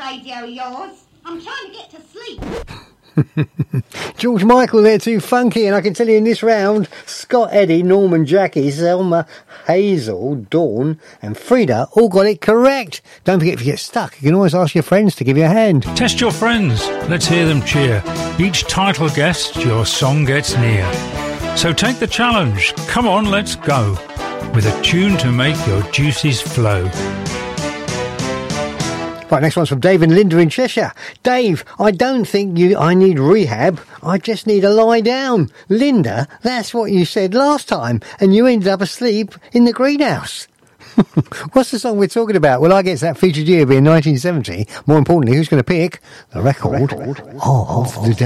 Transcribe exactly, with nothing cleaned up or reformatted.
radio of yours. I'm trying to get to sleep. George Michael, they're too funky, and I can tell you in this round, Scott, Eddie, Norman, Jackie, Selma, Hazel, Dawn and Frida all got it correct. Don't forget, if you get stuck, you can always ask your friends to give you a hand. Test your friends, let's hear them cheer. Each title guessed, your song gets near. So take the challenge, come on, let's go, with a tune to make your juices flow. Right, next one's from Dave and Linda in Cheshire. Dave, I don't think you. I need rehab. I just need to lie down. Linda, that's what you said last time, and you ended up asleep in the greenhouse. What's the song we're talking about? Well, I guess that featured year being nineteen seventy. More importantly, who's going to pick the record, the record of the day?